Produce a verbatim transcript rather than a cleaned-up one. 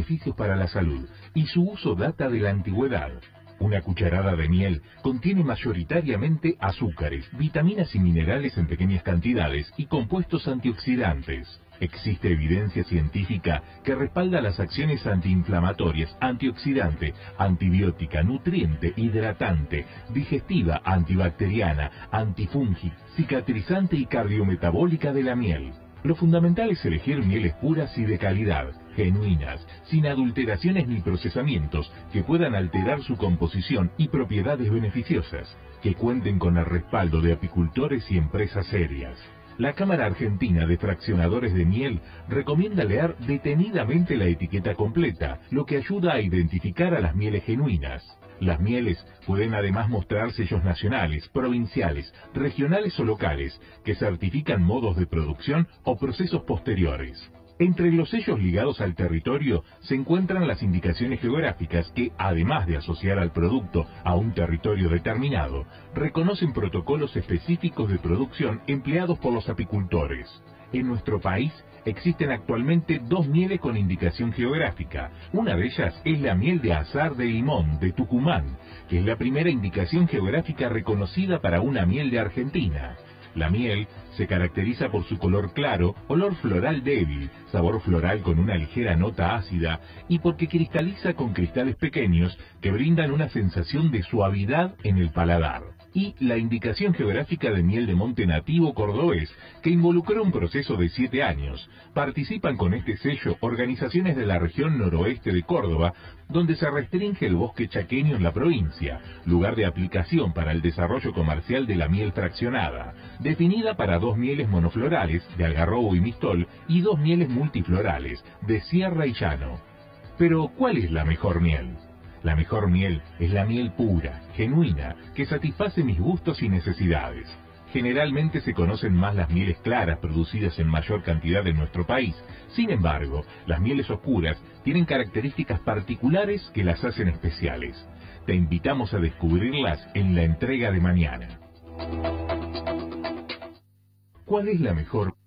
beneficios para la salud y su uso data de la antigüedad. Una cucharada de miel contiene mayoritariamente azúcares, vitaminas y minerales en pequeñas cantidades y compuestos antioxidantes. Existe evidencia científica que respalda las acciones antiinflamatorias, antioxidante, antibiótica, nutriente, hidratante, digestiva, antibacteriana, antifúngica, cicatrizante y cardiometabólica de la miel. Lo fundamental es elegir mieles puras y de calidad, genuinas, sin adulteraciones ni procesamientos que puedan alterar su composición y propiedades beneficiosas, que cuenten con el respaldo de apicultores y empresas serias. La Cámara Argentina de Fraccionadores de Miel recomienda leer detenidamente la etiqueta completa, lo que ayuda a identificar a las mieles genuinas. Las mieles pueden además mostrar sellos nacionales, provinciales, regionales o locales, que certifican modos de producción o procesos posteriores. Entre los sellos ligados al territorio se encuentran las indicaciones geográficas que, además de asociar al producto a un territorio determinado, reconocen protocolos específicos de producción empleados por los apicultores. En nuestro país existen actualmente dos mieles con indicación geográfica. Una de ellas es la miel de azahar de limón de Tucumán, que es la primera indicación geográfica reconocida para una miel de Argentina. La miel se caracteriza por su color claro, olor floral débil, sabor floral con una ligera nota ácida y porque cristaliza con cristales pequeños que brindan una sensación de suavidad en el paladar. Y la indicación geográfica de miel de monte nativo cordobés, que involucró un proceso de siete años. Participan con este sello organizaciones de la región noroeste de Córdoba, donde se restringe el bosque chaqueño en la provincia, lugar de aplicación para el desarrollo comercial de la miel fraccionada, definida para dos mieles monoflorales, de algarrobo y mistol, y dos mieles multiflorales, de sierra y llano. Pero, ¿cuál es la mejor miel? La mejor miel es la miel pura, genuina, que satisface mis gustos y necesidades. Generalmente se conocen más las mieles claras producidas en mayor cantidad en nuestro país. Sin embargo, las mieles oscuras tienen características particulares que las hacen especiales. Te invitamos a descubrirlas en la entrega de mañana. ¿Cuál es la mejor